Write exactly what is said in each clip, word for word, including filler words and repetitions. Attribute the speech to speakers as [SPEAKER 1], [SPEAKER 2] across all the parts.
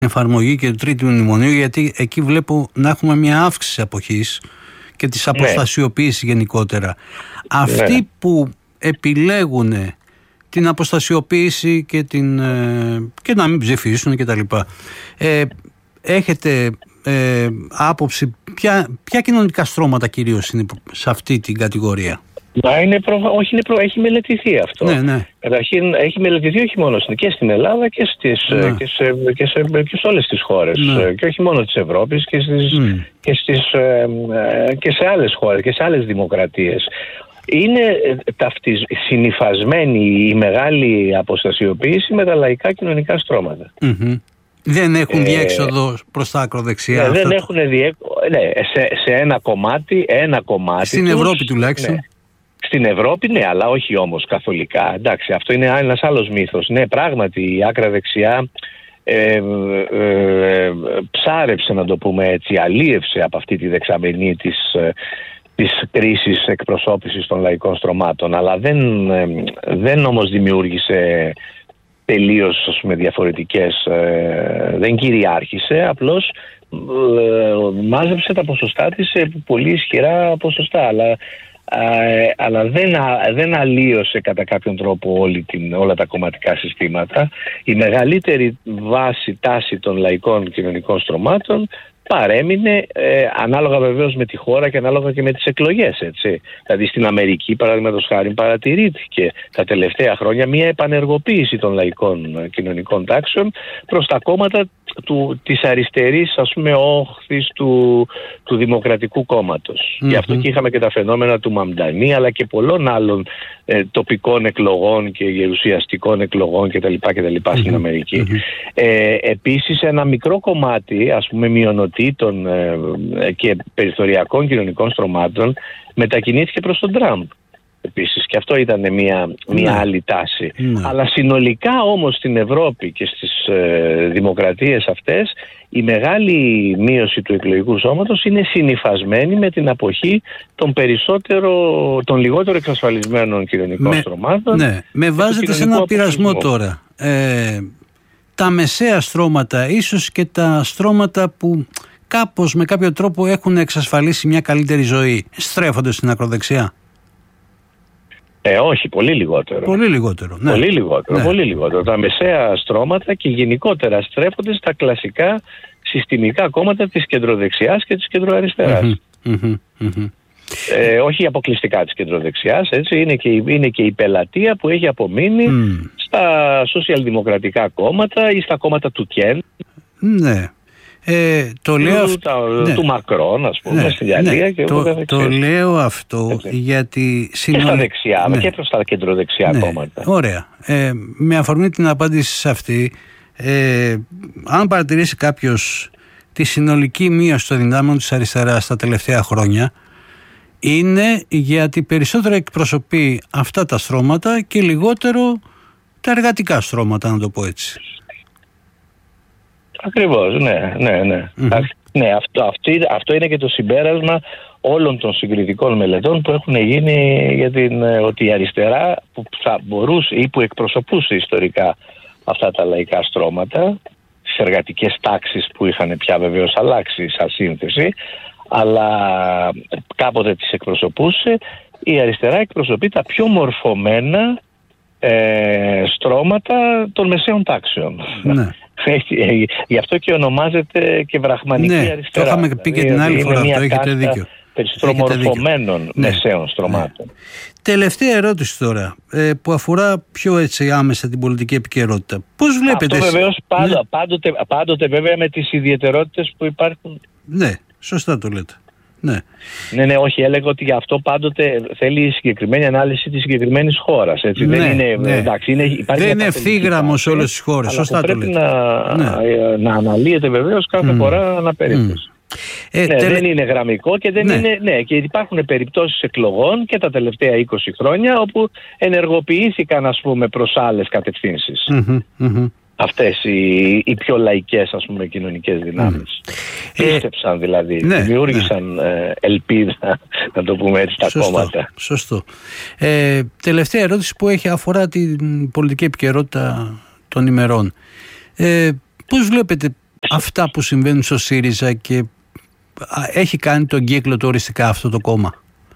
[SPEAKER 1] εφαρμογή και του τρίτου μνημονίου, γιατί εκεί βλέπω να έχουμε μια αύξηση αποχής και της αποστασιοποίησης γενικότερα. Ναι. Αυτοί ναι. που επιλέγουν την αποστασιοποίηση και, την, και να μην ψηφίσουν κτλ. Ε, έχετε ε, άποψη ποια, ποια κοινωνικά στρώματα κυρίως είναι σε αυτή την κατηγορία?
[SPEAKER 2] Μα είναι προ... όχι, είναι προ... έχει μελετηθεί αυτό.
[SPEAKER 1] Ναι, ναι.
[SPEAKER 2] Καταρχήν έχει μελετηθεί όχι μόνο και στην Ελλάδα και, στις... ναι. και, σε... Και, σε... και σε όλες τις χώρες. Ναι. Και όχι μόνο της Ευρώπης και, στις... Mm. και, στις... και σε άλλες χώρες και σε άλλες δημοκρατίες. Είναι ταυτισ... συνυφασμένη η μεγάλη αποστασιοποίηση με τα λαϊκά κοινωνικά στρώματα.
[SPEAKER 1] Mm-hmm. Δεν έχουν διέξοδο προς τα ακροδεξιά.
[SPEAKER 2] Ναι, δεν έχουν διέξοδο. Ναι, σε, σε ένα κομμάτι, ένα κομμάτι.
[SPEAKER 1] Στην τους, Ευρώπη τουλάχιστον.
[SPEAKER 2] Ναι. Στην Ευρώπη, ναι, αλλά όχι όμως καθολικά. Εντάξει, αυτό είναι ένας άλλος μύθος. Ναι, πράγματι η άκρα δεξιά ε, ε, ε, ψάρεψε, να το πούμε έτσι, αλίευσε από αυτή τη δεξαμενή της, ε, της κρίσης εκπροσώπησης των λαϊκών στρωμάτων, αλλά δεν, ε, δεν όμως δημιούργησε τελείως, ας πούμε, διαφορετικές, ε, δεν κυριάρχησε, απλώς ε, μάζεψε τα ποσοστά της σε πολύ ισχυρά ποσοστά, αλλά Uh, αλλά δεν, δεν αλλίωσε κατά κάποιον τρόπο όλη την, όλα τα κομματικά συστήματα. Η μεγαλύτερη βάση τάση των λαϊκών κοινωνικών στρωμάτων παρέμεινε, ε, ανάλογα βεβαίως με τη χώρα και ανάλογα και με τις εκλογές, έτσι. Δηλαδή στην Αμερική, παραδείγματος χάρη, παρατηρήθηκε τα τελευταία χρόνια μια επανεργοποίηση των λαϊκών κοινωνικών τάξεων προς τα κόμματα του, της αριστερής, ας πούμε, όχθης του, του Δημοκρατικού Κόμματος. Mm-hmm. Γι' αυτό και είχαμε και τα φαινόμενα του Μαμντανί, αλλά και πολλών άλλων ε, τοπικών εκλογών και γερουσιαστικών εκλογών κτλ. κτλ. Mm-hmm. στην Αμερική. Mm-hmm. Ε, επίσης ένα μικρό κομμάτι, ας πούμε, μειονοτήτων ε, και περιθωριακών κοινωνικών στρωμάτων μετακινήθηκε προς τον Τραμπ. Επίσης, και αυτό ήταν μια, μια ναι. άλλη τάση. Ναι. Αλλά συνολικά όμως στην Ευρώπη και στις ε, δημοκρατίες αυτές η μεγάλη μείωση του εκλογικού σώματος είναι συνυφασμένη με την αποχή των, περισσότερο, των λιγότερο εξασφαλισμένων κοινωνικών με, στρωμάτων.
[SPEAKER 1] Ναι. Με βάζετε σε ένα πειρασμό τώρα. Ε, τα μεσαία στρώματα, ίσως και τα στρώματα που κάπως με κάποιο τρόπο έχουν εξασφαλίσει μια καλύτερη ζωή, στρέφονται στην ακροδεξιά?
[SPEAKER 2] Ε, όχι, πολύ λιγότερο.
[SPEAKER 1] Πολύ λιγότερο, ναι.
[SPEAKER 2] Πολύ λιγότερο, ναι. πολύ λιγότερο. Τα μεσαία στρώματα και γενικότερα στρέφονται στα κλασικά συστημικά κόμματα της κεντροδεξιάς και της κεντροαριστεράς. Mm-hmm, mm-hmm, mm-hmm. Ε, όχι αποκλειστικά της κεντροδεξιάς, έτσι, είναι και, είναι και η πελατεία που έχει απομείνει mm. στα σοσιαλδημοκρατικά κόμματα ή στα κόμματα του Κεν.
[SPEAKER 1] Ναι. Ε, το
[SPEAKER 2] του,
[SPEAKER 1] λέω
[SPEAKER 2] τα, ναι. του Μακρόν, ας πούμε, ναι, στη Γαλλία, ναι, και
[SPEAKER 1] το, το, το λέω αυτό έτσι. γιατί
[SPEAKER 2] συνολ... και στα δεξιά, ναι. και προς τα κεντροδεξιά ναι. κόμματα.
[SPEAKER 1] Ωραία. Ε, με αφορμή την απάντηση σε αυτή, ε, αν παρατηρήσει κάποιος τη συνολική μείωση των δυνάμεων της αριστεράς τα τελευταία χρόνια, είναι γιατί περισσότερο εκπροσωπεί αυτά τα στρώματα και λιγότερο τα εργατικά στρώματα, να το πω έτσι.
[SPEAKER 2] Ακριβώς, ναι, ναι, ναι. Mm-hmm. ναι αυτό, αυτό, αυτό είναι και το συμπέρασμα όλων των συγκριτικών μελετών που έχουν γίνει για την, ότι η αριστερά που θα μπορούσε ή που εκπροσωπούσε ιστορικά αυτά τα λαϊκά στρώματα, τις εργατικές τάξεις που είχαν πια βεβαίως αλλάξει σαν σύνθεση, αλλά κάποτε τις εκπροσωπούσε, η αριστερά εκπροσωπεί τα πιο μορφωμένα ε, στρώματα των μεσαίων τάξεων. Ναι. Γι' αυτό και ονομάζεται και βραχμανική
[SPEAKER 1] ναι,
[SPEAKER 2] αριστερά.
[SPEAKER 1] Το είχαμε πει και την άλλη φορά, αυτό έχετε δίκιο.
[SPEAKER 2] Περισσότερο μεσαίων στρωμάτων.
[SPEAKER 1] Ναι. Τελευταία ερώτηση τώρα, που αφορά πιο έτσι άμεσα την πολιτική επικαιρότητα. Πώς βλέπετε...
[SPEAKER 2] Αυτό βεβαίως πάντο, ναι. πάντοτε, πάντοτε βέβαια με τις ιδιαιτερότητες που υπάρχουν.
[SPEAKER 1] Ναι, σωστά το λέτε. Ναι.
[SPEAKER 2] ναι, ναι, όχι, έλεγα ότι γι' αυτό πάντοτε θέλει συγκεκριμένη ανάλυση της συγκεκριμένης χώρας. Έτσι.
[SPEAKER 1] Ναι,
[SPEAKER 2] δεν είναι,
[SPEAKER 1] ναι.
[SPEAKER 2] εντάξει, είναι, υπάρχει
[SPEAKER 1] δεν είναι ευθύγραμμο σε όλες τις χώρες. Σωστά το λέτε.
[SPEAKER 2] Πρέπει να, ναι. να αναλύεται βεβαίως κάθε mm. φορά αναπερίπτωση. Mm. Ε, ναι, τελε... Δεν είναι γραμμικό και, δεν ναι. είναι, ναι, και υπάρχουν περιπτώσεις εκλογών και τα τελευταία είκοσι χρόνια όπου ενεργοποιήθηκαν, ας πούμε, προς άλλες κατευθύνσεις. Mm-hmm, mm-hmm. Αυτές οι, οι πιο λαϊκές, ας πούμε, κοινωνικές δυνάμεις. Mm. Πίστεψαν δηλαδή, ναι, δημιούργησαν ναι. ελπίδα, να το πούμε έτσι, τα
[SPEAKER 1] σωστό,
[SPEAKER 2] κόμματα.
[SPEAKER 1] Σωστό. Ε, τελευταία ερώτηση που έχει αφορά την πολιτική επικαιρότητα των ημερών. Ε, πώς βλέπετε αυτά που συμβαίνουν στο ΣΥΡΙΖΑ και έχει κάνει τον κύκλο του οριστικά αυτό το κόμμα?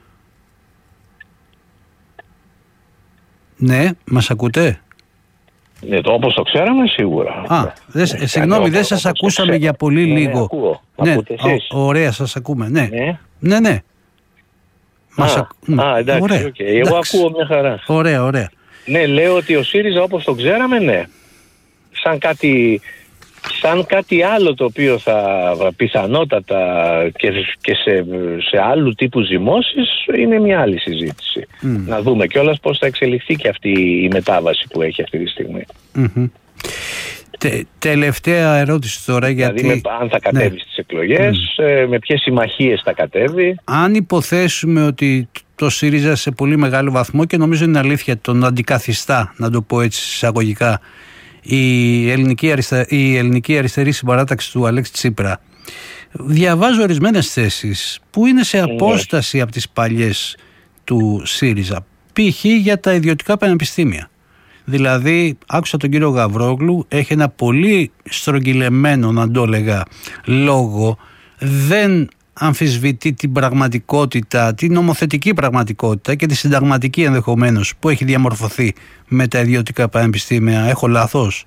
[SPEAKER 1] Ναι, μας ακούτε?
[SPEAKER 2] Ναι, το, όπως το ξέραμε σίγουρα.
[SPEAKER 1] Α, δε, ε, συγγνώμη, δεν σας ακούσαμε ξέρω. για πολύ
[SPEAKER 2] ναι,
[SPEAKER 1] λίγο.
[SPEAKER 2] Ναι, ακούω.
[SPEAKER 1] Ναι, ο, ωραία, σας ακούμε. Ναι, ναι, ναι. ναι. Μας
[SPEAKER 2] α,
[SPEAKER 1] ακ...
[SPEAKER 2] α, εντάξει,
[SPEAKER 1] ωραία.
[SPEAKER 2] Okay. Εγώ εντάξει. ακούω μια χαρά.
[SPEAKER 1] Ωραία, ωραία.
[SPEAKER 2] Ναι, λέω ότι ο ΣΥΡΙΖΑ όπως το ξέραμε, ναι. Σαν κάτι, σαν κάτι άλλο το οποίο θα πιθανότατα και, και σε, σε άλλου τύπου ζυμώσεις είναι μια άλλη συζήτηση. Mm. Να δούμε κιόλας πώς θα εξελιχθεί και αυτή η μετάβαση που έχει αυτή τη στιγμή.
[SPEAKER 1] Mm-hmm. Τε, τελευταία ερώτηση τώρα.
[SPEAKER 2] Δηλαδή
[SPEAKER 1] γιατί...
[SPEAKER 2] με, αν θα κατέβει ναι. στις εκλογές, mm. με ποιες συμμαχίες θα κατέβει.
[SPEAKER 1] Αν υποθέσουμε ότι το ΣΥΡΙΖΑ σε πολύ μεγάλο βαθμό, και νομίζω είναι αλήθεια, τον αντικαθιστά, να το πω έτσι εισαγωγικά, η ελληνική, αριστερ... η ελληνική αριστερή συμπαράταξη του Αλέξη Τσίπρα, διαβάζω ορισμένες θέσεις που είναι σε απόσταση mm. από τις παλιές του ΣΥΡΙΖΑ, π.χ. για τα ιδιωτικά πανεπιστήμια. Δηλαδή, άκουσα τον κύριο Γαβρόγλου, έχει ένα πολύ στρογγυλεμένο, να το έλεγα, λόγο, δεν αμφισβητεί την πραγματικότητα, την νομοθετική πραγματικότητα και τη συνταγματική ενδεχομένως που έχει διαμορφωθεί με τα ιδιωτικά πανεπιστήμια. Έχω λάθος?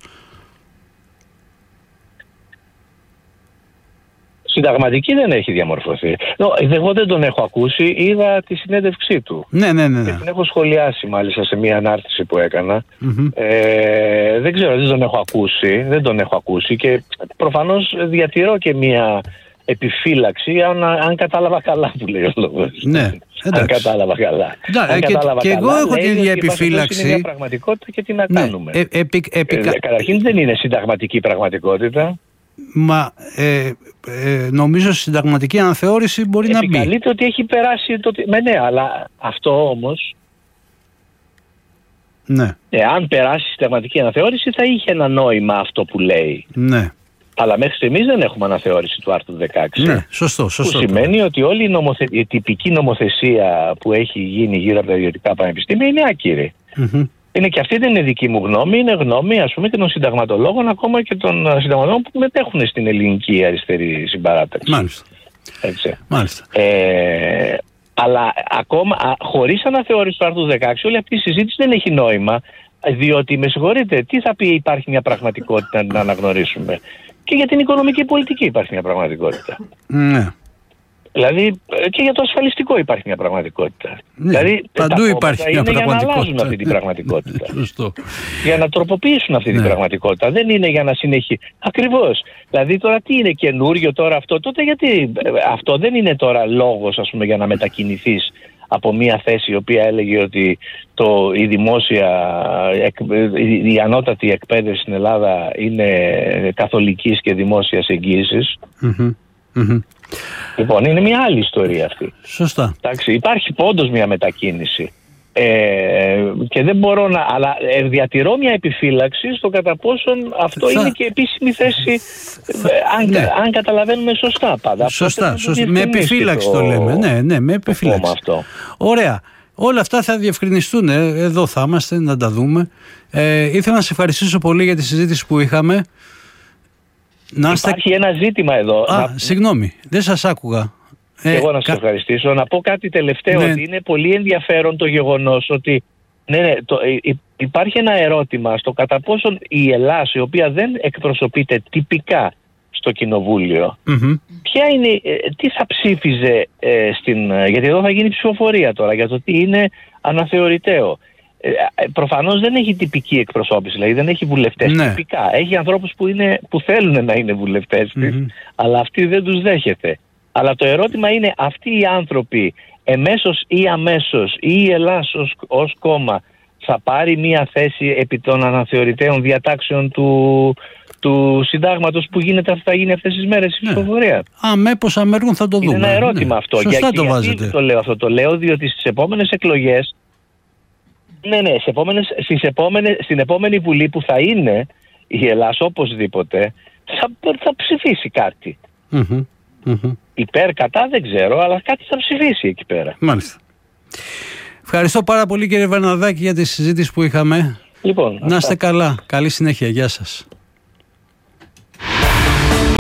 [SPEAKER 2] Συνταγματική δεν έχει διαμορφωθεί. Εγώ δεν τον έχω ακούσει, είδα τη συνέντευξή του.
[SPEAKER 1] Ναι, ναι, ναι. ναι.
[SPEAKER 2] Και την έχω σχολιάσει μάλιστα σε μια ανάρτηση που έκανα.
[SPEAKER 1] Mm-hmm.
[SPEAKER 2] Ε, δεν ξέρω, δεν τον έχω ακούσει. Δεν τον έχω ακούσει και προφανώς διατηρώ και μια επιφύλαξη, αν, αν κατάλαβα καλά που λέει ο λόγος.
[SPEAKER 1] Ναι,
[SPEAKER 2] αν κατάλαβα καλά.
[SPEAKER 1] Ναι,
[SPEAKER 2] αν
[SPEAKER 1] και,
[SPEAKER 2] κατάλαβα
[SPEAKER 1] και
[SPEAKER 2] καλά,
[SPEAKER 1] εγώ έχω την ίδια επιφύλαξη.
[SPEAKER 2] Είναι μια πραγματικότητα και τι να
[SPEAKER 1] ναι,
[SPEAKER 2] κάνουμε.
[SPEAKER 1] Ε, επι, επι,
[SPEAKER 2] ε, καταρχήν δεν είναι συνταγματική πραγματικότητα.
[SPEAKER 1] Μα ε, ε, νομίζω συνταγματική αναθεώρηση μπορεί να μπει.
[SPEAKER 2] Επικαλείται ότι έχει περάσει το... Με, ναι, αλλά αυτό όμως...
[SPEAKER 1] Ναι.
[SPEAKER 2] Ε, αν περάσει συνταγματική αναθεώρηση θα είχε ένα νόημα αυτό που λέει.
[SPEAKER 1] Ναι.
[SPEAKER 2] Αλλά μέχρι στιγμής δεν έχουμε αναθεώρηση του άρθρου δεκαέξι.
[SPEAKER 1] Ναι, σωστό, σωστό.
[SPEAKER 2] Που σημαίνει ότι όλη η, νομοθε... η τυπική νομοθεσία που έχει γίνει γύρω από τα ιδιωτικά πανεπιστήμια είναι άκυρη. Mm-hmm. Είναι και αυτή δεν είναι δική μου γνώμη, είναι γνώμη ας πούμε και των συνταγματολόγων, ακόμα και των συνταγματολόγων που μετέχουν στην ελληνική αριστερή συμπαράταξη.
[SPEAKER 1] Μάλιστα.
[SPEAKER 2] Έτσι.
[SPEAKER 1] Μάλιστα.
[SPEAKER 2] Ε, αλλά ακόμα χωρίς αναθεώρηση του άρθρου δεκαέξι όλη αυτή η συζήτηση δεν έχει νόημα, διότι με συγχωρείτε, τι θα πει υπάρχει μια πραγματικότητα να αναγνωρίσουμε? Και για την οικονομική πολιτική υπάρχει μια πραγματικότητα.
[SPEAKER 1] Ναι.
[SPEAKER 2] Δηλαδή και για το ασφαλιστικό υπάρχει μια πραγματικότητα.
[SPEAKER 1] Ναι,
[SPEAKER 2] δηλαδή
[SPEAKER 1] παντού υπάρχει μια
[SPEAKER 2] είναι
[SPEAKER 1] πραγματικότητα.
[SPEAKER 2] Για να αλλάζουν αυτή την πραγματικότητα.
[SPEAKER 1] Σωστό.
[SPEAKER 2] Για να τροποποιήσουν αυτή
[SPEAKER 1] ναι.
[SPEAKER 2] την πραγματικότητα. Δεν είναι για να συνεχίσει. Ακριβώς. Δηλαδή τώρα τι είναι καινούριο τώρα αυτό? Τότε γιατί αυτό δεν είναι τώρα λόγος ας πούμε για να μετακινηθείς από μια θέση η οποία έλεγε ότι το, η δημόσια, η, η ανώτατη εκπαίδευση στην Ελλάδα είναι καθολικής και δημόσιας εγγύησης. Mm-hmm. Mm-hmm. Λοιπόν, είναι μια άλλη ιστορία αυτή.
[SPEAKER 1] Σωστά.
[SPEAKER 2] Εντάξει, υπάρχει όντως μια μετακίνηση. Ε, και δεν μπορώ να... Αλλά ε, διατηρώ μια επιφύλαξη στο κατά πόσον αυτό θα... είναι και επίσημη θέση, θα... αν, ναι. αν καταλαβαίνουμε σωστά πάντα.
[SPEAKER 1] Σωστά, σωστά. Με επιφύλαξη το, το λέμε. Ναι, ναι, με επιφύλαξη.
[SPEAKER 2] Αυτό.
[SPEAKER 1] Ωραία. Όλα αυτά θα διευκρινιστούν. Εδώ θα είμαστε να τα δούμε. Ε, ήθελα να σε ευχαριστήσω πολύ για τη συζήτηση που είχαμε. Να είστε...
[SPEAKER 2] Υπάρχει ένα ζήτημα εδώ.
[SPEAKER 1] Α,
[SPEAKER 2] να...
[SPEAKER 1] συγγνώμη, δεν σας άκουγα.
[SPEAKER 2] Και εγώ να σας κα... ευχαριστήσω. Να πω κάτι τελευταίο, ναι. ότι είναι πολύ ενδιαφέρον το γεγονός ότι ναι, ναι, το, υπάρχει ένα ερώτημα στο κατά πόσον η Ελλάδα, η οποία δεν εκπροσωπείται τυπικά στο Κοινοβούλιο, mm-hmm. ποια είναι, τι θα ψήφιζε ε, στην... Γιατί εδώ θα γίνει ψηφοφορία τώρα για το τι είναι αναθεωρηταίο. Ε, προφανώς δεν έχει τυπική εκπροσώπηση, δηλαδή δεν έχει βουλευτές ναι. τυπικά. Έχει ανθρώπους που, είναι, που θέλουν να είναι βουλευτές της, mm-hmm. αλλά αυτοί δεν τους δέχεται. Αλλά το ερώτημα είναι αυτοί οι άνθρωποι εμέσως ή αμέσως ή η Ελλάς ως, ως κόμμα θα πάρει μια θέση επί των αναθεωρηταίων διατάξεων του, του συντάγματος που γίνεται, θα γίνει αυτές τις μέρες η
[SPEAKER 1] ναι.
[SPEAKER 2] ψηφοφορία.
[SPEAKER 1] Αμέπως αμέργων θα το δούμε.
[SPEAKER 2] Είναι ένα ερώτημα
[SPEAKER 1] ναι.
[SPEAKER 2] αυτό.
[SPEAKER 1] Σωστά
[SPEAKER 2] Για,
[SPEAKER 1] το
[SPEAKER 2] και
[SPEAKER 1] βάζετε.
[SPEAKER 2] Γιατί το λέω αυτό? Το λέω διότι στις επόμενες εκλογές, ναι, ναι, στις επόμενες, στις επόμενες, στην επόμενη βουλή που θα είναι η Ελλάς οπωσδήποτε θα, θα ψηφίσει κάτι.
[SPEAKER 1] Mm-hmm. Mm-hmm.
[SPEAKER 2] Υπέρ, κατά δεν ξέρω, αλλά κάτι θα ψηφίσει εκεί πέρα.
[SPEAKER 1] Μάλιστα. Ευχαριστώ πάρα πολύ κύριε Βαρναδάκη για τη συζήτηση που είχαμε.
[SPEAKER 2] Λοιπόν,
[SPEAKER 1] να είστε καλά. Καλή συνέχεια. Γεια σας.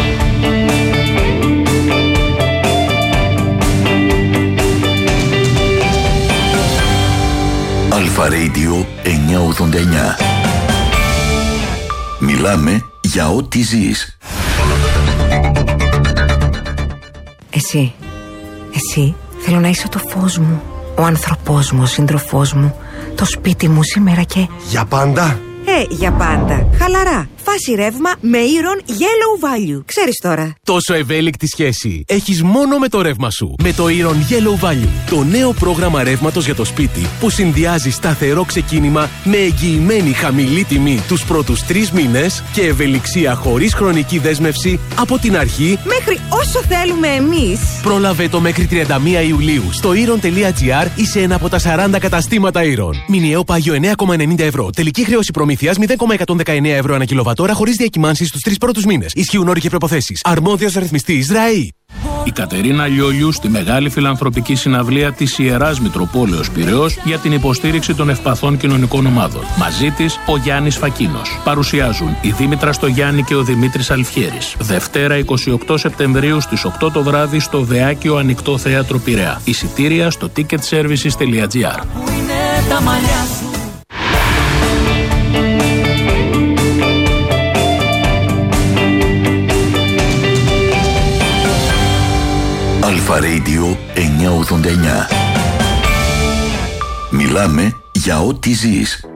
[SPEAKER 3] ογδόντα εννιά. Μιλάμε για ό,τι ζεις.
[SPEAKER 4] Εσύ, εσύ θέλω να είσαι το φως μου, ο άνθρωπός μου, ο σύντροφός μου, το σπίτι μου σήμερα και...
[SPEAKER 5] Για πάντα.
[SPEAKER 4] Ε, για πάντα. Χαλαρά. Φάση ρεύμα με Iron Yellow Value. Ξέρεις τώρα.
[SPEAKER 6] Τόσο ευέλικτη σχέση έχεις μόνο με το ρεύμα σου. Με το Iron Yellow Value. Το νέο πρόγραμμα ρεύματος για το σπίτι που συνδυάζει σταθερό ξεκίνημα με εγγυημένη χαμηλή τιμή τους πρώτους τρεις μήνες και ευελιξία χωρίς χρονική δέσμευση από την αρχή
[SPEAKER 4] μέχρι όσο θέλουμε εμείς.
[SPEAKER 6] Πρόλαβε το μέχρι τριάντα μία Ιουλίου στο iron τελεία gr ή σε ένα από τα σαράντα καταστήματα Iron. Μηνιαίο πάγιο εννέα κόμμα ενενήντα ευρώ. Τελική χρέωση προμήθειας μηδέν κόμμα εκατόν δεκαεννέα ευρώ ανά κιλοβατόρα χωρίς διακυμάνσεις στους τρεις πρώτους μήνες. Ισχύουν όροι και προϋποθέσεις. Αρμόδιος ρυθμιστής ΡΑΗ.
[SPEAKER 7] Η Κατερίνα Λιόλιου στη μεγάλη φιλανθρωπική συναυλία της Ιεράς Μητροπόλεως Πειραιώς για την υποστήριξη των ευπαθών κοινωνικών ομάδων. Μαζί της ο Γιάννης Φακίνος. Παρουσιάζουν η Δήμητρα Στογιάννη και ο Δημήτρης Αλφιέρης. Δευτέρα εικοστή ογδόη Σεπτεμβρίου στις οκτώ το βράδυ στο Δεάκιο Ανοιχτό Θέατρο Πειραιά. Εισιτήρια στο ticket services τελεία gr.
[SPEAKER 3] Αλφα Radio εννιακόσια ογδόντα εννιά. Μιλάμε για ό,τι ζεις.